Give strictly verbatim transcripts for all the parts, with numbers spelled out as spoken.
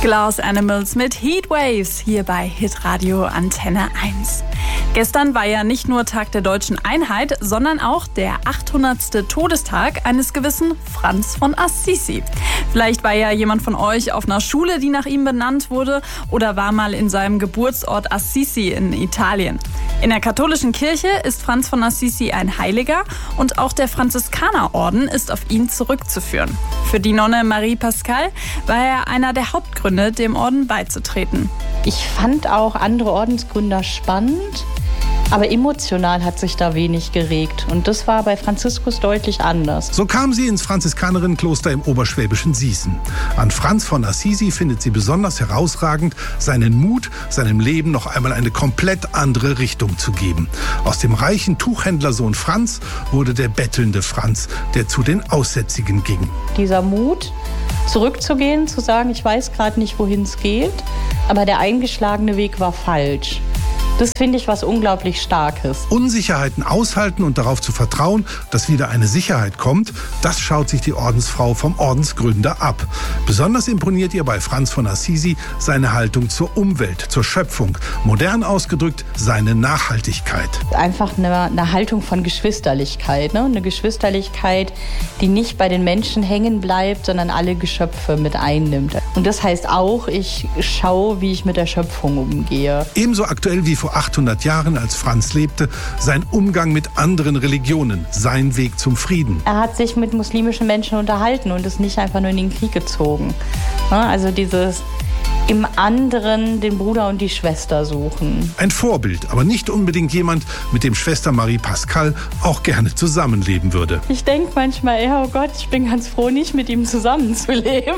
Glass Animals mit Heatwaves hier bei Hitradio Antenne eins. Gestern war ja nicht nur Tag der deutschen Einheit, sondern auch der achthundertste Todestag eines gewissen Franz von Assisi. Vielleicht war ja jemand von euch auf einer Schule, die nach ihm benannt wurde, oder war mal in seinem Geburtsort Assisi in Italien. In der katholischen Kirche ist Franz von Assisi ein Heiliger und auch der Franziskanerorden ist auf ihn zurückzuführen. Für die Nonne Marie Pascal war er einer der Hauptgründe, dem Orden beizutreten. Ich fand auch andere Ordensgründer spannend, aber emotional hat sich da wenig geregt. Und das war bei Franziskus deutlich anders. So kam sie ins Franziskanerinnenkloster im oberschwäbischen Sießen. An Franz von Assisi findet sie besonders herausragend, seinen Mut, seinem Leben noch einmal eine komplett andere Richtung zu geben. Aus dem reichen Tuchhändlersohn Franz wurde der bettelnde Franz, der zu den Aussätzigen ging. Dieser Mut, zurückzugehen, zu sagen, ich weiß gerade nicht, wohin es geht, aber der eingeschlagene Weg war falsch. Das finde ich was unglaublich Starkes. Unsicherheiten aushalten und darauf zu vertrauen, dass wieder eine Sicherheit kommt, das schaut sich die Ordensfrau vom Ordensgründer ab. Besonders imponiert ihr bei Franz von Assisi seine Haltung zur Umwelt, zur Schöpfung. Modern ausgedrückt, seine Nachhaltigkeit. Einfach eine, eine Haltung von Geschwisterlichkeit, ne? Eine Geschwisterlichkeit, die nicht bei den Menschen hängen bleibt, sondern alle Geschöpfe mit einnimmt. Und das heißt auch, ich schaue, wie ich mit der Schöpfung umgehe. Ebenso aktuell wie vor achthundert Jahren, als Franz lebte, sein Umgang mit anderen Religionen, sein Weg zum Frieden. Er hat sich mit muslimischen Menschen unterhalten und ist nicht einfach nur in den Krieg gezogen. Also dieses im anderen den Bruder und die Schwester suchen. Ein Vorbild, aber nicht unbedingt jemand, mit dem Schwester Marie Pascal auch gerne zusammenleben würde. Ich denke manchmal, ja, oh Gott, ich bin ganz froh, nicht mit ihm zusammenzuleben.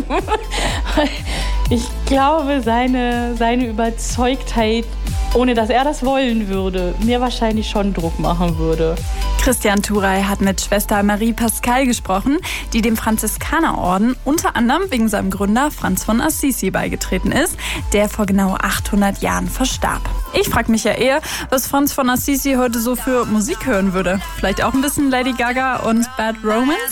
Ich glaube, seine, seine Überzeugtheit, ohne dass er das wollen würde, mir wahrscheinlich schon Druck machen würde. Christian Thuray hat mit Schwester Marie Pascal gesprochen, die dem Franziskanerorden unter anderem wegen seinem Gründer Franz von Assisi beigetreten ist, der vor genau achthundert Jahren verstarb. Ich frage mich ja eher, was Franz von Assisi heute so für Musik hören würde. Vielleicht auch ein bisschen Lady Gaga und Bad Romance?